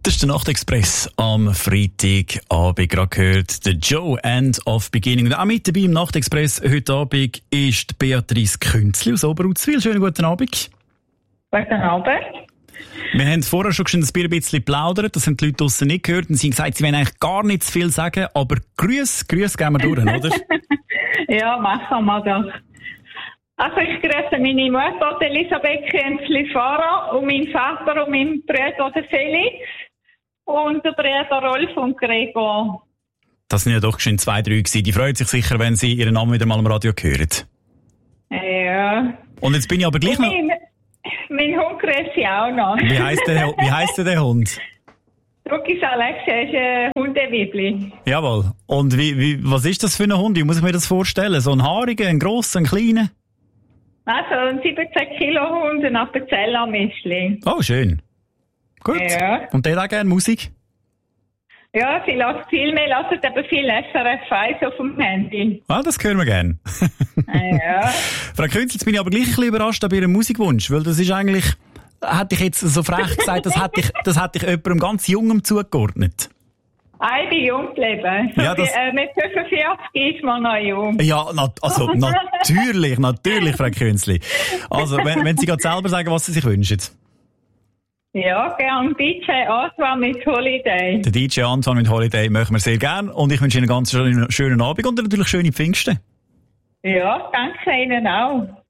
Das ist der Nachtexpress am Freitagabend. Gerade gehört der Joe End of Beginning. Und auch mit dabei im Nachtexpress heute Abend ist Beatrice Künzli aus Oberuzwil. Schönen guten Abend. Guten Abend. Wir haben vorher schon ein bisschen geplaudert, das haben die Leute draussen nicht gehört. Und sie haben gesagt, sie wollen eigentlich gar nicht zu viel sagen, aber Grüße gehen wir durch, oder? Ja, machen wir doch. Also ich grüße meine Mutter, Elisabeth Künzli-Fahrer, und meinen Vater und meinen Bruder, den Felix, und den Bruder Rolf und Gregor. Das sind ja doch schon 2, 3 gewesen. Die freuen sich sicher, wenn sie ihren Namen wieder mal am Radio hören. Ja. Und jetzt bin ich aber gleich noch... Mein Hund grüße ich auch noch. Wie heisst der Hund? Druckis Alexia ist ein Hundewibli. Jawohl. Und was ist das für ein Hund? Wie muss ich mir das vorstellen? So ein haariger, ein grosser, ein kleiner? Also ein 17 Kilo Hund, ein Appenzeller-Mischling. Oh, schön. Gut. Ja. Und der hat auch gerne Musik? Ja, sie lässt viel mehr, aber viel SRF 1 auf dem Handy. Ah, das hören wir gerne. Ja. Frau Künzli, jetzt bin ich aber gleich ein bisschen überrascht bei Ihrem Musikwunsch, weil das ist eigentlich, hätte ich jetzt so frech gesagt, das hätte ich jemandem ganz Jungem zugeordnet. Ich bin jung geblieben. Ja, mit 45 ist man noch jung. Ja, natürlich, Frau Künzli. Also, wenn Sie gerade selber sagen, was Sie sich wünschen. Ja, gern. DJ Antoine mit Holiday. Der DJ Antoine mit Holiday möchten wir sehr gern. Und ich wünsche Ihnen einen ganz schönen Abend und natürlich schöne Pfingsten. Ja, danke Ihnen auch.